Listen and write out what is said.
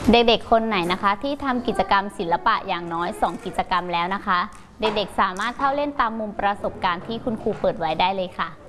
เด็กๆคนไหนนะคะที่ทำกิจกรรมศิลปะอย่างน้อย2 กิจกรรมแล้วนะคะเด็กๆสามารถเข้าเล่นตามมุมประสบการณ์ที่คุณครูเปิดไว้ได้เลยค่ะ